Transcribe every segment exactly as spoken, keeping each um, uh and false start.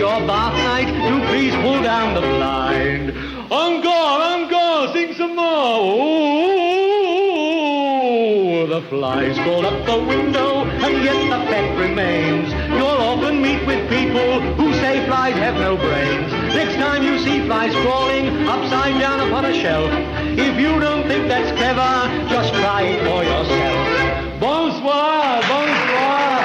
your bath night, do please pull down the blind. Encore, encore, sing some more. Ooh, the flies crawl up the window, and yet the fact remains. You'll often meet with people who say flies have no brains. Next time you see flies crawling upside down upon a shelf, if you don't think that's clever, just try it for yourself. Bonsoir, bonsoir.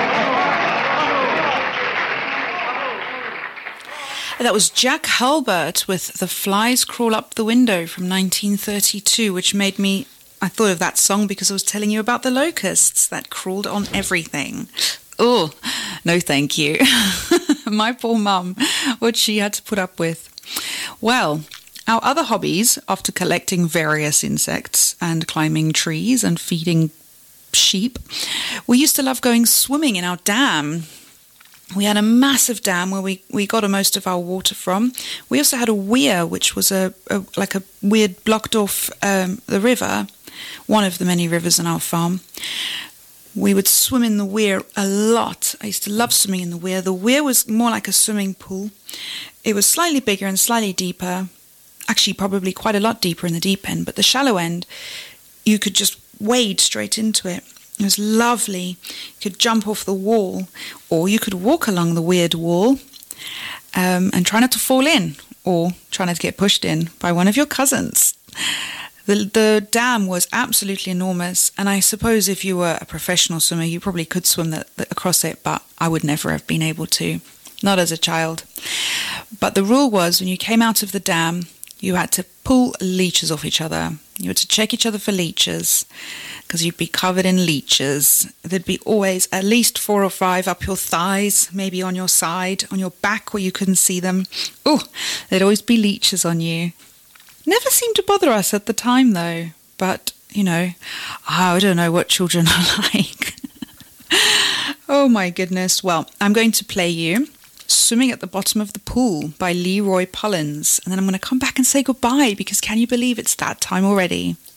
That was Jack Halbert with The Flies Crawl Up the Window from nineteen thirty-two, which made me, I thought of that song because I was telling you about the locusts that crawled on everything. Oh, no thank you. My poor mum, what she had to put up with. Well, our other hobbies, after collecting various insects and climbing trees and feeding sheep, we used to love going swimming in our dam. We had a massive dam where we, we got most of our water from. We also had a weir, which was a, a like a weird blocked off um, the river, one of the many rivers on our farm. We would swim in the weir a lot. I used to love swimming in the weir. The weir was more like a swimming pool. It was slightly bigger and slightly deeper, actually probably quite a lot deeper in the deep end, but the shallow end, you could just wade straight into it. It was lovely. You could jump off the wall, or you could walk along the weird wall um, and try not to fall in, or try not to get pushed in by one of your cousins. The, the dam was absolutely enormous, and I suppose if you were a professional swimmer, you probably could swim the, the, across it, but I would never have been able to, not as a child. But the rule was when you came out of the dam, you had to pull leeches off each other. You had to check each other for leeches, because you'd be covered in leeches. There'd be always at least four or five up your thighs, maybe on your side, on your back where you couldn't see them. Oh, there'd always be leeches on you. Never seemed to bother us at the time, though. But, you know, I don't know what children are like. Oh, my goodness. Well, I'm going to play you Swimming at the Bottom of the Pool by Leroy Pullins. And then I'm going to come back and say goodbye, because can you believe it's that time already?